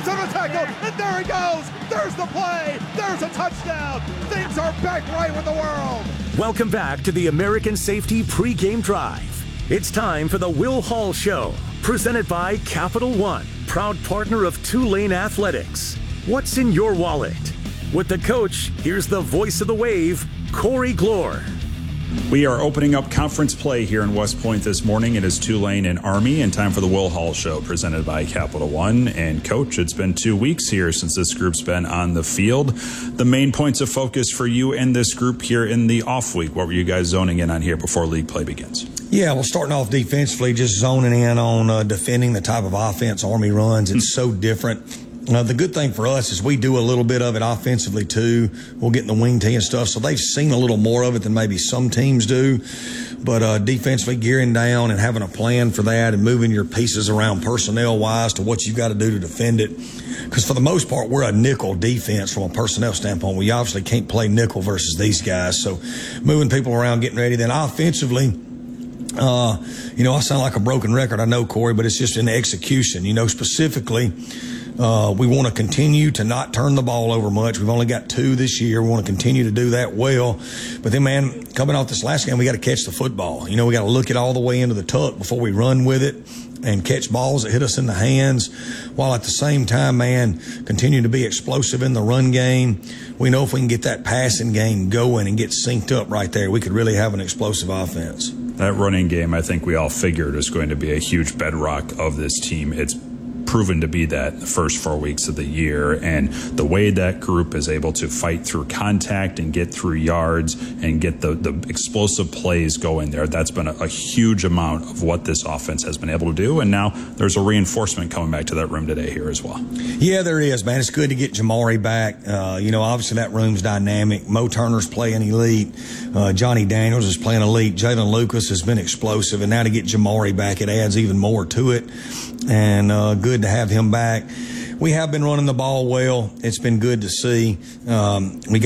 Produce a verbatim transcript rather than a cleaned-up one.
on the tackle, and there he goes. There's the play. There's a touchdown. Things are back right with the world. Welcome back to the American Safety Pre-Game Drive. It's time for the Will Hall Show, presented by Capital One, proud partner of Tulane Athletics. What's in your wallet? With the coach, here's the voice of the Wave, Corey Glore. We are opening up conference play here in West Point this morning. It is Tulane and Army, and time for the Will Hall Show, presented by Capital One. And Coach, it's been two weeks here since this group's been on the field. The main points of focus for you and this group here in the off week, what were you guys zoning in on here before league play begins? Yeah, well, starting off defensively, just zoning in on uh, defending the type of offense Army runs. It's so different. Uh, the good thing for us is we do a little bit of it offensively, too. We'll get in the wing tee and stuff, so they've seen a little more of it than maybe some teams do. But uh, defensively, gearing down and having a plan for that and moving your pieces around personnel-wise to what you've got to do to defend it. Because for the most part, we're a nickel defense from a personnel standpoint. We obviously can't play nickel versus these guys. So moving people around, getting ready. Then offensively, uh, you know, I sound like a broken record, I know, Corey, but it's just in the execution. You know, specifically, Uh, we want to continue to not turn the ball over much. We've only got two this year. We want to continue to do that well. But then, man, coming off this last game, we got to catch the football. You know, we got to look it all the way into the tuck before we run with it and catch balls that hit us in the hands, while at the same time, man, continue to be explosive in the run game. We know if we can get that passing game going and get synced up right there, we could really have an explosive offense. That running game, I think we all figured, is going to be a huge bedrock of this team. It's proven to be that the first four weeks of the year, and the way that group is able to fight through contact and get through yards and get the, the explosive plays going there, that's been a, a huge amount of what this offense has been able to do. And now there's a reinforcement coming back to that room today here as well. Yeah, there is, man. It's good to get Jamari back. Uh, you know, obviously that room's dynamic. Mo Turner's playing elite. Uh, Johnny Daniels is playing elite. Jalen Lucas has been explosive, and now to get Jamari back, it adds even more to it. And uh, good to have him back. We have been running the ball well. It's been good to see. Um, we got